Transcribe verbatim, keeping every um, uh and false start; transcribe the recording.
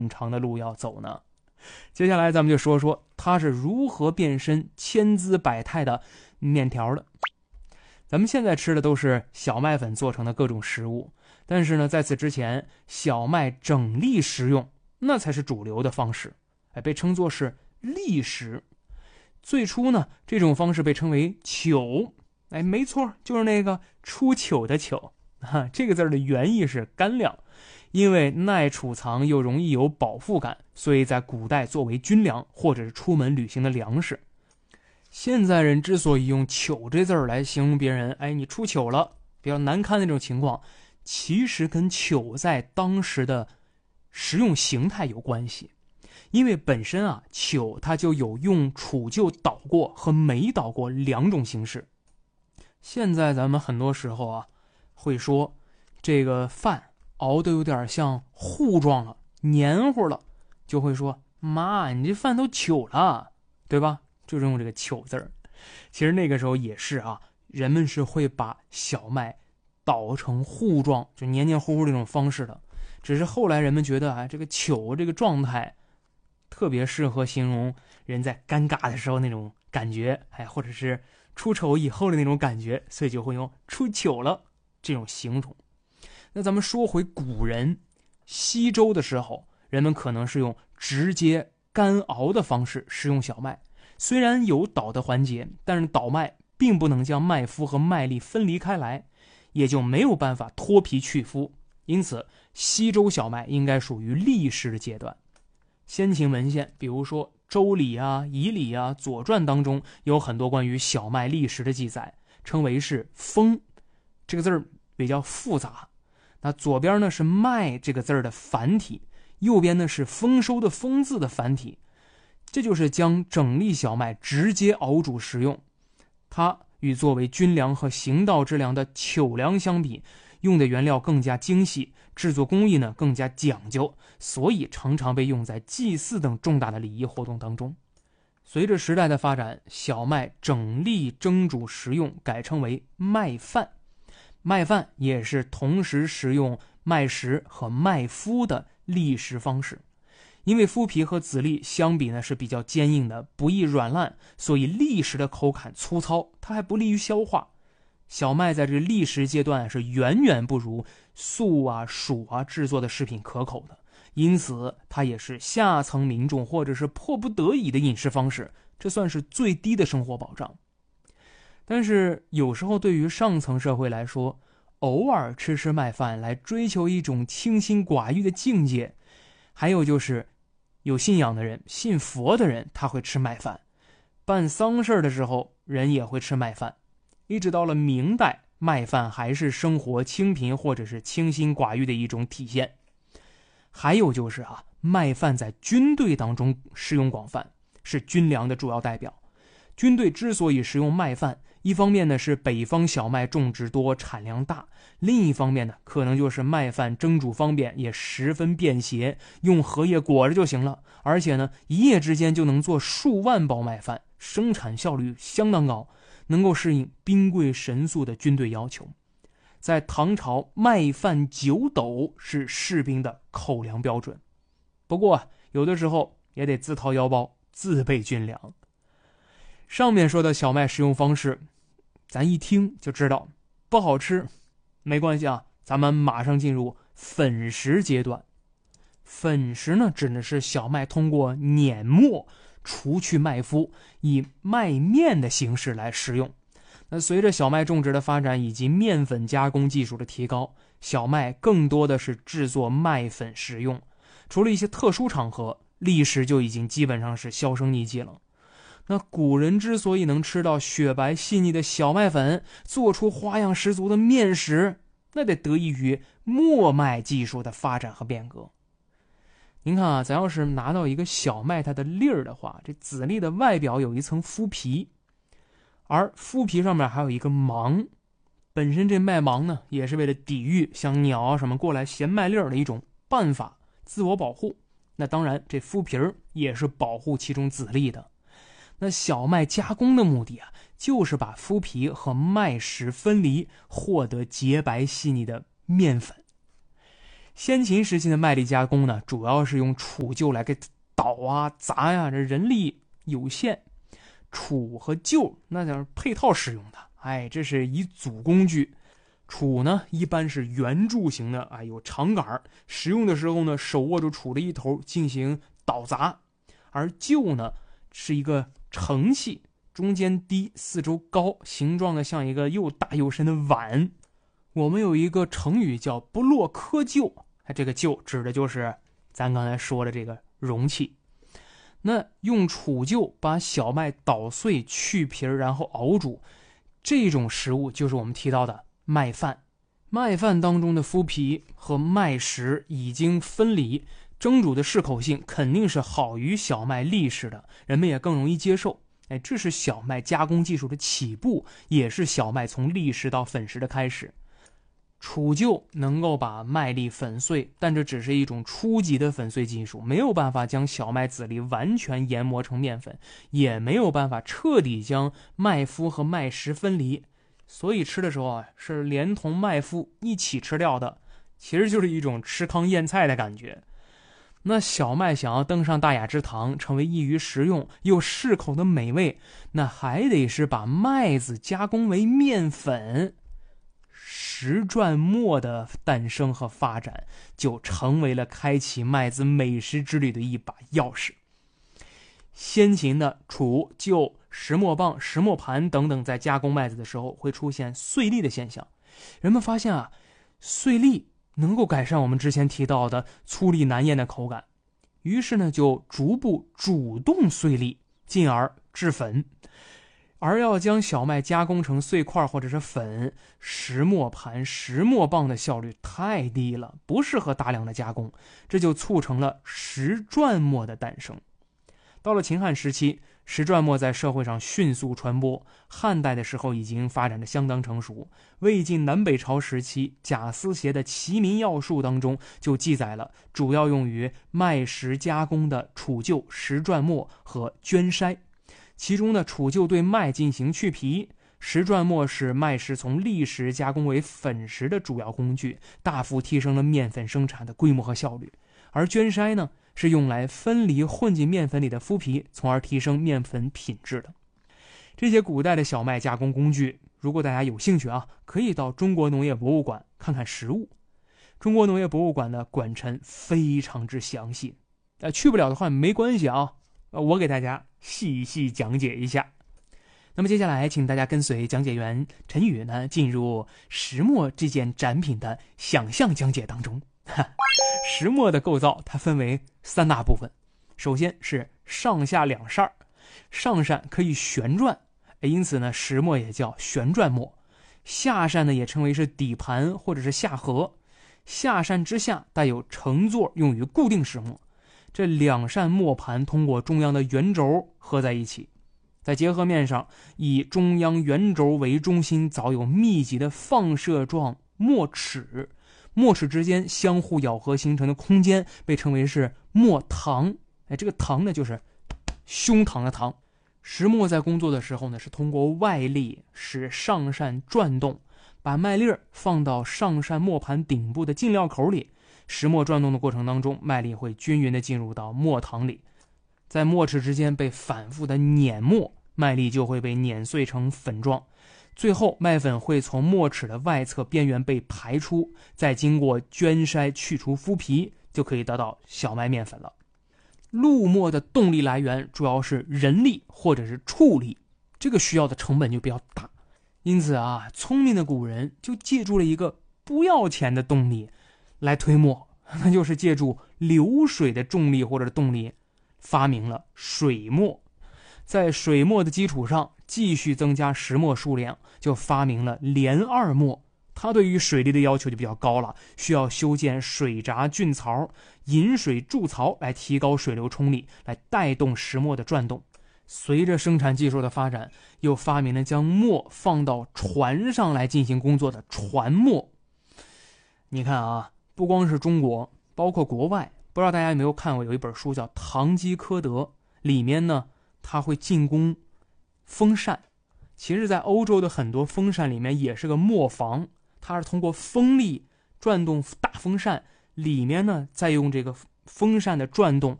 很长的路要走呢。接下来咱们就说说它是如何变身千姿百态的面条的。咱们现在吃的都是小麦粉做成的各种食物，但是呢，在此之前，小麦整粒食用那才是主流的方式，哎，被称作是粒食。最初呢，这种方式被称为糗，哎，没错，就是那个出糗的糗啊。这个字的原意是干粮，因为耐储藏又容易有饱腹感，所以在古代作为军粮或者是出门旅行的粮食。现在人之所以用糗这字儿来形容别人，哎，你出糗了，比较难堪的那种情况，其实跟糗在当时的食用形态有关系。因为本身啊，糗它就有用杵臼捣过和没捣过两种形式。现在咱们很多时候啊，会说这个饭熬得有点像糊状了，黏糊了，就会说妈，你这饭都糗了，对吧？就是用这个糗字儿。其实那个时候也是啊，人们是会把小麦捣成糊状，就黏黏糊糊这种方式的。只是后来人们觉得啊，这个糗这个状态特别适合形容人在尴尬的时候那种感觉，哎，或者是出丑以后的那种感觉，所以就会用出糗了这种形容。那咱们说回古人，西周的时候，人们可能是用直接干熬的方式食用小麦。虽然有捣的环节，但是捣麦并不能将麦麸和麦粒分离开来，也就没有办法脱皮去麸，因此西周小麦应该属于粒食的阶段。先秦文献，比如说周礼啊、仪礼啊、左传当中有很多关于小麦粒食的记载，称为是丰，这个字儿比较复杂。那左边呢是麦这个字儿的繁体，右边呢是丰收的丰字的繁体，这就是将整粒小麦直接熬煮食用。它与作为军粮和行道之粮的糗粮相比，用的原料更加精细，制作工艺呢更加讲究，所以常常被用在祭祀等重大的礼仪活动当中。随着时代的发展，小麦整粒蒸煮食用改称为麦饭。麦饭也是同时食用麦食和麦麸的粒食方式。因为麸皮和籽粒相比呢是比较坚硬的，不易软烂，所以粒食的口感粗糙，它还不利于消化。小麦在这个粒食阶段是远远不如粟啊、黍啊制作的食品可口的，因此它也是下层民众或者是迫不得已的饮食方式，这算是最低的生活保障。但是有时候对于上层社会来说，偶尔吃吃麦饭来追求一种清心寡欲的境界。还有就是有信仰的人，信佛的人，他会吃麦饭。办丧事的时候，人也会吃麦饭。一直到了明代，麦饭还是生活清贫或者是清心寡欲的一种体现。还有就是啊，麦饭在军队当中使用广泛，是军粮的主要代表。军队之所以食用麦饭，一方面呢是北方小麦种植多，产量大，另一方面呢可能就是麦饭蒸煮方便，也十分便携，用荷叶裹着就行了，而且呢一夜之间就能做数万包麦饭，生产效率相当高，能够适应兵贵神速的军队要求。在唐朝，麦饭九斗是士兵的口粮标准。不过有的时候也得自掏腰包自备军粮。上面说的小麦食用方式，咱一听就知道不好吃，没关系啊，咱们马上进入粉食阶段。粉食呢，指的是小麦通过碾磨除去麦麸，以麦面的形式来食用。那随着小麦种植的发展以及面粉加工技术的提高，小麦更多的是制作麦粉食用。除了一些特殊场合，粒食就已经基本上是销声匿迹了。那古人之所以能吃到雪白细腻的小麦粉，做出花样十足的面食，那得得益于磨麦技术的发展和变革。您看啊，咱要是拿到一个小麦它的粒儿的话，这籽粒的外表有一层麸皮，而麸皮上面还有一个芒。本身这麦芒呢，也是为了抵御像鸟啊什么过来衔麦粒儿的一种办法，自我保护。那当然，这麸皮儿也是保护其中籽粒的。那小麦加工的目的啊，就是把麸皮和麦实分离，获得洁白细腻的面粉。 先秦时期的麦粒加工呢，主要是用杵臼来给捣啊砸呀，这人力有限，杵和臼那叫配套使用的，哎，这是一组工具。杵呢一般是圆柱形的，哎，有长杆，使用的时候呢，手握住杵的一头进行捣砸。而臼呢是一个承器，中间低，四周高，形状呢像一个又大又深的碗。我们有一个成语叫不落窠臼，这个臼指的就是咱刚才说的这个容器。那用杵臼把小麦捣碎去皮，然后熬煮，这种食物就是我们提到的麦饭。麦饭当中的麸皮和麦实已经分离，蒸煮的适口性肯定是好于小麦粒食的，人们也更容易接受。哎，这是小麦加工技术的起步，也是小麦从粒食到粉食的开始。杵臼能够把麦粒粉碎，但这只是一种初级的粉碎技术，没有办法将小麦籽粒完全研磨成面粉，也没有办法彻底将麦麸和麦实分离，所以吃的时候啊，是连同麦麸一起吃掉的，其实就是一种吃糠咽菜的感觉。那小麦想要登上大雅之堂，成为易于食用又适口的美味，那还得是把麦子加工为面粉。石转磨的诞生和发展，就成为了开启麦子美食之旅的一把钥匙。先秦的杵、臼、石磨棒、石磨盘等等，在加工麦子的时候会出现碎粒的现象。人们发现啊，碎粒能够改善我们之前提到的粗粒难咽的口感，于是呢，就逐步煮动碎粒，进而制粉。而要将小麦加工成碎块或者是粉，石磨盘、石磨棒的效率太低了，不适合大量的加工，这就促成了石转磨的诞生。到了秦汉时期，石转磨在社会上迅速传播，汉代的时候已经发展的相当成熟。魏晋南北朝时期，贾思勰的《齐民要术》当中就记载了主要用于麦石加工的杵臼、石转磨和绢筛。其中呢，杵臼对麦进行去皮，石转磨是麦石从粒食加工为粉食的主要工具，大幅提升了面粉生产的规模和效率。而绢筛呢，是用来分离混进面粉里的麸皮，从而提升面粉品质的。这些古代的小麦加工工具，如果大家有兴趣啊，可以到中国农业博物馆看看实物。中国农业博物馆的馆陈非常之详细，呃，去不了的话没关系啊，我给大家细细讲解一下。那么接下来请大家跟随讲解员陈宇呢，进入石磨这件展品的想象讲解当中。石磨的构造它分为三大部分，首先是上下两扇，上扇可以旋转，因此呢石磨也叫旋转磨。下扇呢也称为是底盘或者是下颌，下扇之下带有承座，用于固定石磨。这两扇磨盘通过中央的圆轴合在一起，在结合面上以中央圆轴为中心凿有密集的放射状磨齿，磨齿之间相互咬合形成的空间被称为是磨膛。哎，这个膛呢就是胸膛的膛。石磨在工作的时候呢，是通过外力使上扇转动，把麦粒放到上扇磨盘顶部的进料口里。石磨转动的过程当中，麦粒会均匀地进入到磨膛里，在磨齿之间被反复的碾磨，麦粒就会被碾碎成粉状。最后麦粉会从磨齿的外侧边缘被排出，再经过绢筛去除麸皮，就可以得到小麦面粉了。陆磨的动力来源主要是人力或者是畜力，这个需要的成本就比较大，因此啊，聪明的古人就借助了一个不要钱的动力来推磨，那就是借助流水的重力或者动力，发明了水磨。在水磨的基础上继续增加石磨数量，就发明了连二磨。它对于水力的要求就比较高了，需要修建水闸菌槽、引水筑槽来提高水流冲力，来带动石磨的转动。随着生产技术的发展，又发明了将磨放到船上来进行工作的船磨。你看啊，不光是中国，包括国外，不知道大家有没有看过有一本书叫《堂吉诃德》，里面呢它会进攻风扇。其实在欧洲的很多风扇里面也是个磨房，它是通过风力转动大风扇， 里面呢再用这个风扇的转动